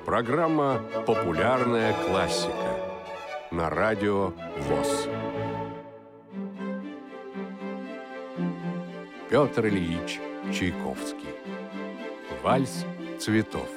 Программа «Популярная классика» на радио ВОС. Петр Ильич Чайковский. Вальс цветов.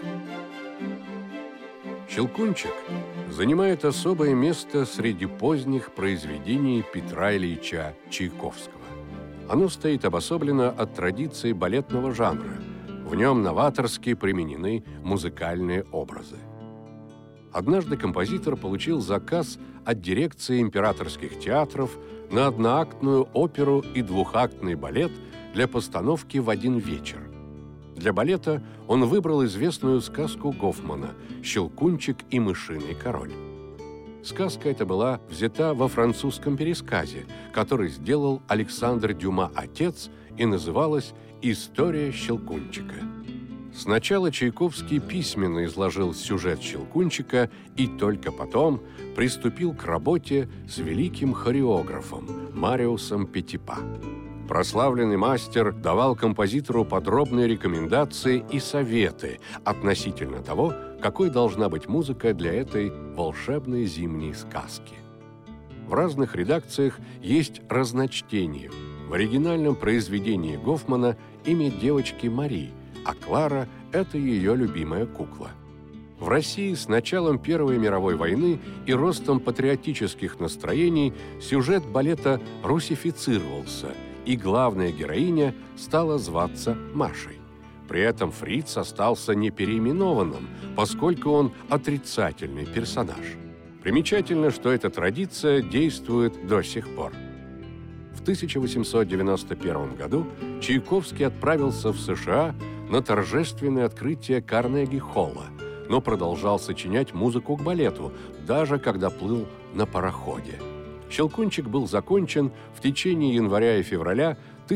«Щелкунчик» занимает особое место среди поздних произведений Петра Ильича Чайковского. Оно стоит обособлено от традиции балетного жанра. В нем новаторски применены музыкальные образы. Однажды композитор получил заказ от дирекции императорских театров на одноактную оперу и двухактный балет для постановки в один вечер. Для балета он выбрал известную сказку Гофмана «Щелкунчик и мышиный король». Сказка эта была взята во французском пересказе, который сделал Александр Дюма отец, и называлась «История Щелкунчика». Сначала Чайковский письменно изложил сюжет «Щелкунчика» и только потом приступил к работе с великим хореографом Мариусом Петипа. Прославленный мастер давал композитору подробные рекомендации и советы относительно того, какой должна быть музыка для этой волшебной зимней сказки. В разных редакциях есть разночтение. В оригинальном произведении Гофмана имя девочки Мари, а Клара – это ее любимая кукла. В России с началом Первой мировой войны и ростом патриотических настроений сюжет балета русифицировался, и главная героиня стала зваться Машей. При этом Фриц остался непереименованным, поскольку он отрицательный персонаж. Примечательно, что эта традиция действует до сих пор. В 1891 году Чайковский отправился в США на торжественное открытие Карнеги-холла, но продолжал сочинять музыку к балету, даже когда плыл на пароходе. «Щелкунчик» был закончен в течение января и февраля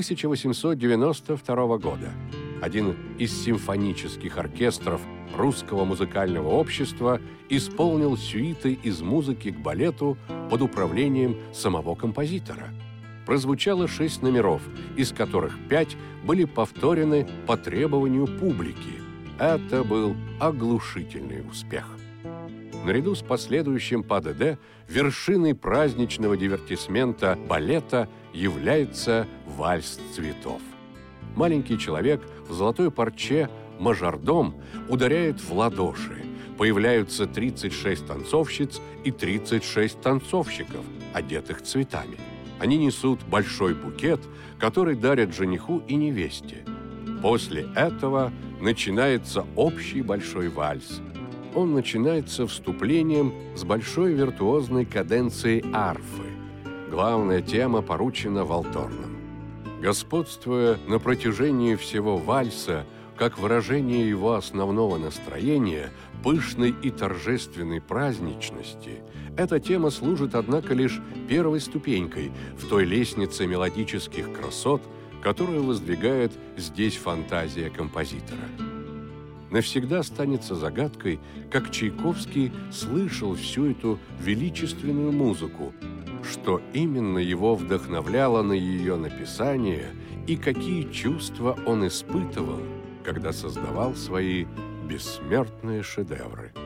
1892 года. Один из симфонических оркестров Русского музыкального общества исполнил сюиты из музыки к балету под управлением самого композитора. Прозвучало 6 номеров, из которых 5 были повторены по требованию публики. Это был оглушительный успех. Наряду с последующим ПДД вершиной праздничного дивертисмента балета является вальс цветов. Маленький человек в золотой парче мажордом ударяет в ладоши. Появляются 36 танцовщиц и 36 танцовщиков, одетых цветами. Они несут большой букет, который дарят жениху и невесте. После этого начинается общий большой вальс. Он начинается вступлением с большой виртуозной каденцией арфы. Главная тема поручена валторнам. Господствуя на протяжении всего вальса, как выражение его основного настроения, пышной и торжественной праздничности, эта тема служит, однако, лишь первой ступенькой в той лестнице мелодических красот, которую воздвигает здесь фантазия композитора. Навсегда останется загадкой, как Чайковский слышал всю эту величественную музыку, что именно его вдохновляло на ее написание и какие чувства он испытывал, когда создавал свои бессмертные шедевры.